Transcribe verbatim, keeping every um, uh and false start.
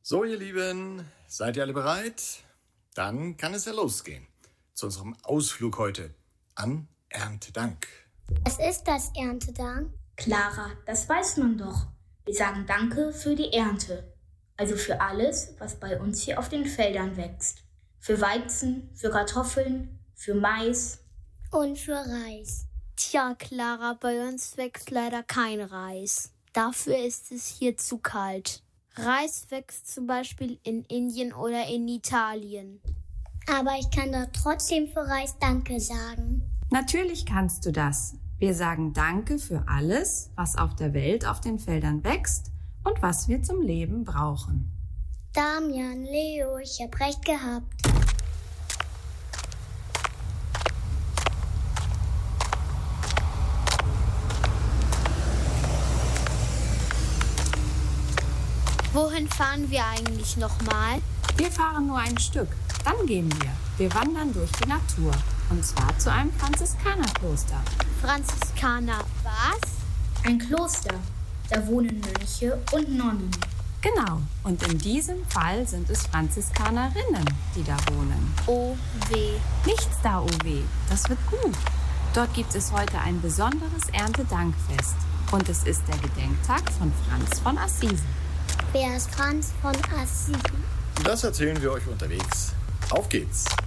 So, ihr Lieben, seid ihr alle bereit? Dann kann es ja losgehen zu unserem Ausflug heute an Erntedank. Was ist das Erntedank? Clara, das weiß man doch. Wir sagen Danke für die Ernte. Also für alles, was bei uns hier auf den Feldern wächst. Für Weizen, für Kartoffeln, für Mais. Und für Reis. Tja, Clara, bei uns wächst leider kein Reis. Dafür ist es hier zu kalt. Reis wächst zum Beispiel in Indien oder in Italien. Aber ich kann doch trotzdem für Reis Danke sagen. Natürlich kannst du das. Wir sagen Danke für alles, was auf der Welt auf den Feldern wächst und was wir zum Leben brauchen. Damian, Leo, ich hab recht gehabt. Wohin fahren wir eigentlich nochmal? Wir fahren nur ein Stück, dann gehen wir. Wir wandern durch die Natur. Und zwar zu einem Franziskanerkloster. Franziskaner was? Ein Kloster. Da wohnen Mönche und Nonnen. Genau, und in diesem Fall sind es Franziskanerinnen, die da wohnen. Oh weh. Nichts da, oh weh, das wird gut. Dort gibt es heute ein besonderes Erntedankfest. Und es ist der Gedenktag von Franz von Assisi. Wer ist Franz von Assisi? Das erzählen wir euch unterwegs. Auf geht's!